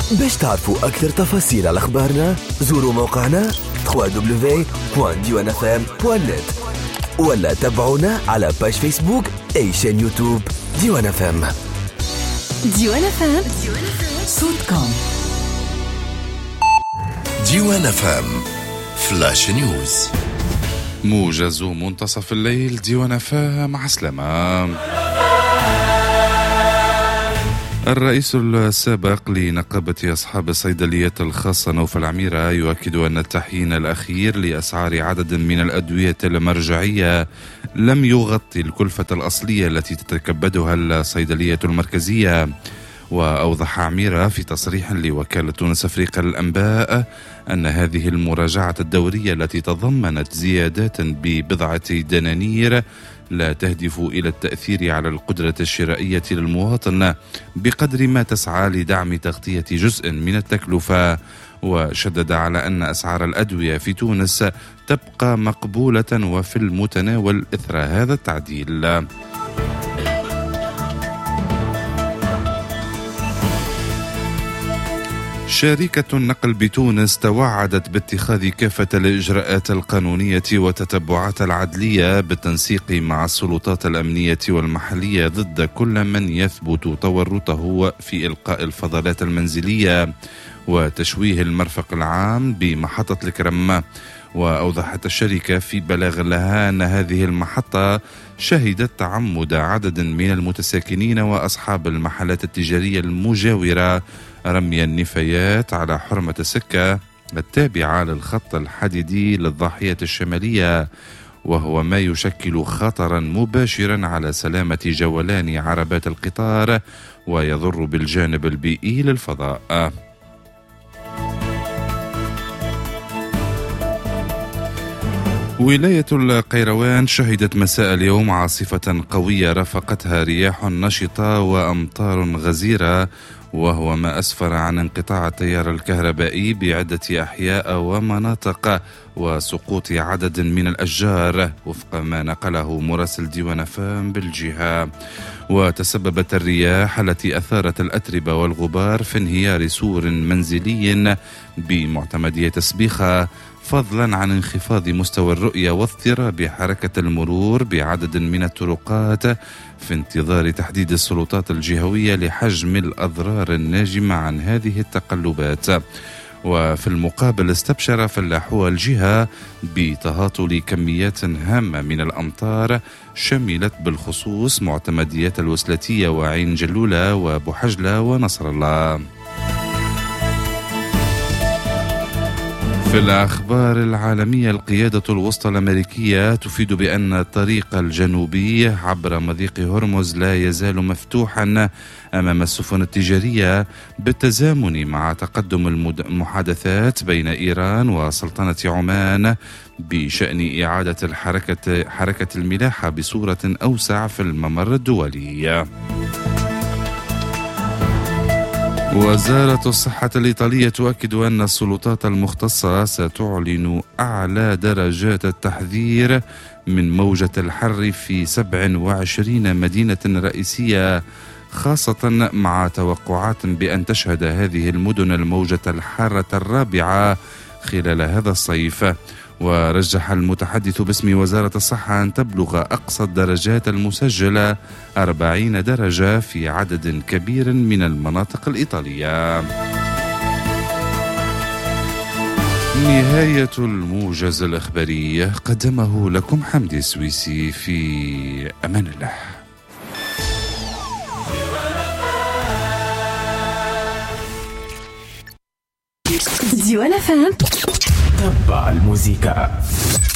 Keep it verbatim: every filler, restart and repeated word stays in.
باش تعرفوا أكثر تفاصيل على أخبارنا زوروا موقعنا دبليو دبليو دبليو دوت ديوان اف ام دوت نت ولا تابعونا على باج فيسبوك أي شان يوتيوب ديوان اف ام. ديوان اف ام صوت كوم. ديوان اف ام فلاش نيوز. موجز منتصف الليل. ديوان اف ام مع سلامة. الرئيس السابق لنقابة أصحاب الصيدليات الخاصة نوف العميرة يؤكد أن التحيين الأخير لأسعار عدد من الأدوية المرجعية لم يغطي الكلفة الأصلية التي تتكبدها الصيدلية المركزية. وأوضح عميرة في تصريح لوكالة تونس أفريقيا للأنباء أن هذه المراجعة الدورية التي تضمنت زيادات ببضعة دنانير لا تهدف إلى التأثير على القدرة الشرائية للمواطن بقدر ما تسعى لدعم تغطية جزء من التكلفة. وشدد على أن أسعار الأدوية في تونس تبقى مقبولة وفي المتناول إثر هذا التعديل. شركة النقل بتونس توعدت باتخاذ كافة الإجراءات القانونية والتتبعات العدلية بالتنسيق مع السلطات الأمنية والمحلية ضد كل من يثبت تورطه في إلقاء الفضلات المنزلية وتشويه المرفق العام بمحطة الكرم. وأوضحت الشركة في بلاغ لها أن هذه المحطة شهدت تعمد عدد من المتساكنين وأصحاب المحلات التجارية المجاورة رمي النفايات على حرمة السكة التابعة للخط الحديدي للضاحية الشمالية، وهو ما يشكل خطرا مباشرا على سلامة جولان عربات القطار ويضر بالجانب البيئي للفضاء. ولاية القيروان شهدت مساء اليوم عاصفة قوية رافقتها رياح نشطة وأمطار غزيرة، وهو ما أسفر عن انقطاع التيار الكهربائي بعدة أحياء ومناطق وسقوط عدد من الأشجار وفق ما نقله مراسل ديوان اف ام بالجهة. وتسببت الرياح التي أثارت الأتربة والغبار في انهيار سور منزلي بمعتمدية سبيخة، فضلا عن انخفاض مستوى الرؤية واضطراب حركة المرور بعدد من الطرقات في انتظار تحديد السلطات الجهوية لحجم الأضرار الناجمة عن هذه التقلبات. وفي المقابل استبشر فلاحو الجهة بتهاطل كميات هامة من الأمطار شملت بالخصوص معتمديات الوسلاتية وعين جلولة وبحجلة ونصر الله. في الأخبار العالمية، القيادة الوسطى الأمريكية تفيد بأن الطريق الجنوبي عبر مضيق هرمز لا يزال مفتوحا أمام السفن التجارية بالتزامن مع تقدم المحادثات بين إيران وسلطنة عمان بشأن إعادة الحركة حركة الملاحة بصورة أوسع في الممر الدولي. وزارة الصحة الإيطالية تؤكد أن السلطات المختصة ستعلن أعلى درجات التحذير من موجة الحر في سبع وعشرين مدينة رئيسية، خاصة مع توقعات بأن تشهد هذه المدن الموجة الحارة الرابعة خلال هذا الصيف. ورجح المتحدث باسم وزارة الصحة أن تبلغ أقصى الدرجات المسجلة أربعين درجة في عدد كبير من المناطق الإيطالية. نهاية الموجز الإخباري، قدمه لكم حمدي السويسي. في أمان الله. ديوان اف ام. تبع الموسيقى.